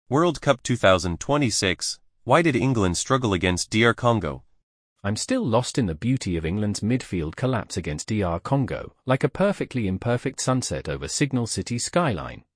World Cup 2026, why did England struggle against DR Congo? I'm still lost in the beauty of England's midfield collapse against DR Congo, like a perfectly imperfect sunset over Signal City's skyline.